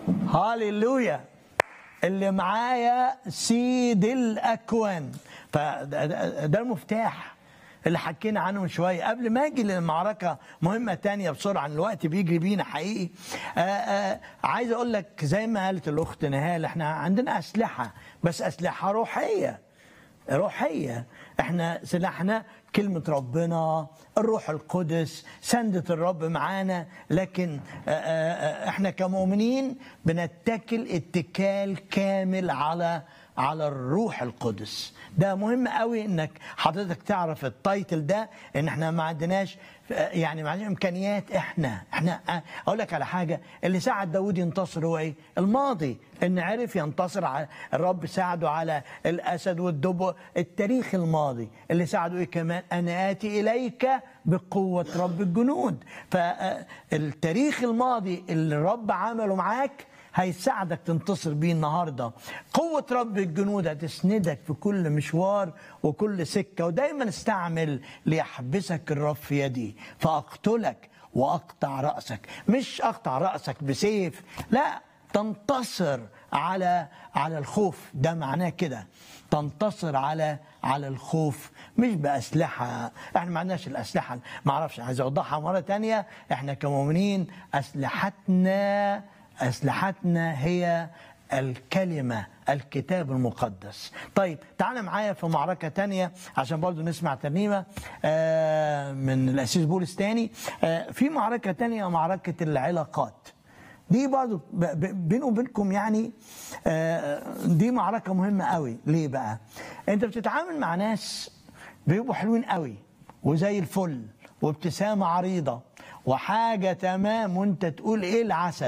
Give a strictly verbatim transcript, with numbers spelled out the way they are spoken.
هاليلويا. اللي معايا سيد الأكوان، فده المفتاح اللي حكينا عنه من شوية. قبل ما أجي للمعركة مهمة تانية بسرعة، الوقت بيجري بينا حقيقي. آآ آآ عايز أقول لك زي ما قالت الأخت نهال، احنا عندنا أسلحة، بس أسلحة روحية روحية. احنا سلاحنا كلمة ربنا، الروح القدس، سندة الرب معانا. لكن احنا كمؤمنين بنتكل اتكال كامل على على الروح القدس. ده مهم قوي انك حضرتك تعرف التايتل ده، ان احنا ما عندناش يعني ما عندناش امكانيات. احنا احنا اقول لك على حاجه، اللي ساعد داود ينتصر هو ايه؟ الماضي، ان عرف ينتصر على الرب، ساعده على الاسد والدب. التاريخ الماضي اللي ساعده ايه كمان؟ انا اتي اليك بقوه رب الجنود. فالتاريخ الماضي اللي الرب عمله معاك هيساعدك تنتصر بيه النهارده. قوة رب الجنود هتسندك في كل مشوار وكل سكة. ودايما استعمل ليحبسك الرب في يدي فأقتلك وأقطع رأسك. مش أقطع رأسك بسيف، لا، تنتصر على على الخوف. ده معناه كده، تنتصر على على الخوف، مش بأسلحة. احنا ما عندناش الأسلحة، ما اعرفش، عايز أوضحها مرة تانية. احنا كمؤمنين أسلحتنا أسلحتنا هي الكلمة، الكتاب المقدس. طيب تعال معايا في معركة تانية عشان برضو نسمع ترنيمة من الأسيس بولس تاني. في معركة تانية، معركة العلاقات. دي برضو بينه وبينكم يعني دي معركة مهمة قوي. ليه بقى؟ انت بتتعامل مع ناس بيبقوا حلوين قوي وزي الفل وابتسامة عريضة وحاجة تمام، وانت تقول ايه العسل